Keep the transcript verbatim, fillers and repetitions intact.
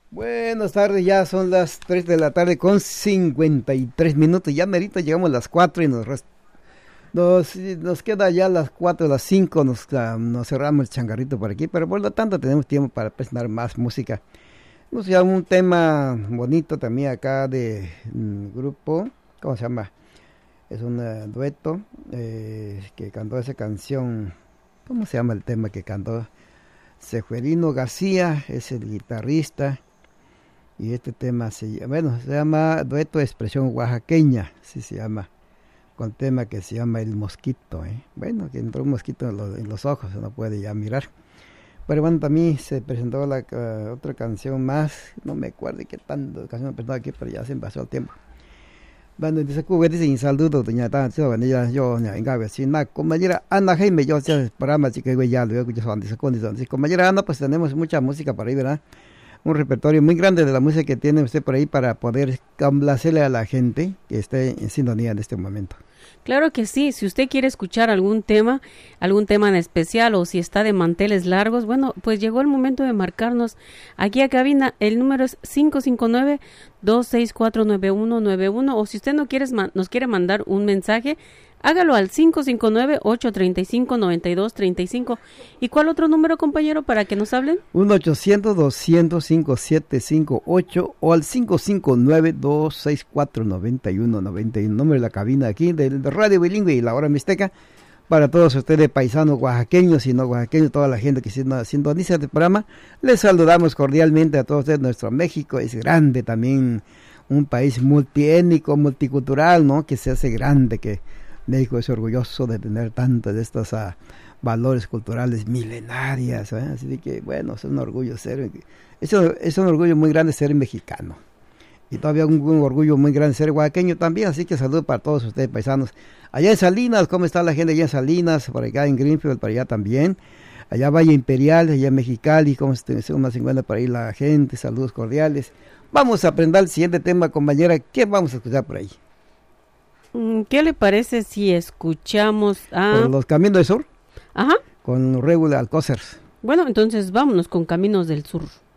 Buenas tardes, ya son las tres de la tarde con cincuenta y tres minutos, ya merito llegamos a las cuatro y nos, rest... nos, nos queda ya las cuatro, las cinco, nos, uh, nos cerramos el changarrito por aquí, pero por lo tanto tenemos tiempo para presentar más música. Tenemos ya un tema bonito también acá de um, grupo, ¿cómo se llama? Es un uh, dueto eh, que cantó esa canción, ¿cómo se llama el tema que cantó? Seferino García es el guitarrista. Y este tema se llama, bueno, se llama Dueto de Expresión Oaxaqueña, así se llama, con tema que se llama El Mosquito, ¿eh? Bueno, que entró un mosquito en, lo, en los ojos, no puede ya mirar. Pero bueno, también se presentó la uh, otra canción más, no me acuerdo qué tanto canción presentó aquí, pero ya se me pasó el tiempo. Bueno, dice que dice un saludo, doña Tancho, bueno, ya yo, ya en vecina, compañera Ana Jaime, yo hacía el programa, así que ya luego yo son, dice, compañera Ana, pues tenemos mucha música por ahí, ¿verdad? Un repertorio muy grande de la música que tiene usted por ahí para poder complacerle a la gente que esté en sintonía en este momento. Claro que sí, si usted quiere escuchar algún tema, algún tema en especial o si está de manteles largos, bueno, pues llegó el momento de marcarnos aquí a cabina. El número es cinco cinco nueve, dos seis cuatro, nueve uno nueve uno, o si usted no quiere, nos quiere mandar un mensaje, hágalo al cinco cinco nueve, ocho tres cinco, nueve dos tres cinco. ¿Y cuál otro número, compañero, para que nos hablen? uno ochocientos, doscientos, cincuenta y siete cincuenta y ocho o al cinco cinco nueve, dos seis cuatro, nueve uno nueve uno, nombre de la cabina aquí de, de Radio Bilingüe y la Hora Mixteca. Para todos ustedes, paisanos oaxaqueños y no oaxaqueños, toda la gente que sintoniza este programa, les saludamos cordialmente a todos ustedes. Nuestro México es grande también, un país multiétnico, multicultural, ¿no? Que se hace grande, que México es orgulloso de tener tantos de estos uh, valores culturales milenarias, ¿eh? Así que bueno, es un orgullo ser, es un, es un orgullo muy grande ser mexicano, y todavía un, un orgullo muy grande ser oaxaqueño también, así que saludos para todos ustedes paisanos. Allá en Salinas, ¿cómo está la gente allá en Salinas? Por acá en Greenfield, por allá también. Allá Valle Imperial, allá en Mexicali, ¿cómo se una cincuenta por ahí la gente? Saludos cordiales. Vamos a aprender el siguiente tema, compañera. ¿Qué vamos a escuchar por ahí? ¿Qué le parece si escuchamos a... Por los Caminos del Sur? Ajá. Con Regular Alcócer. Bueno, entonces vámonos con Caminos del Sur.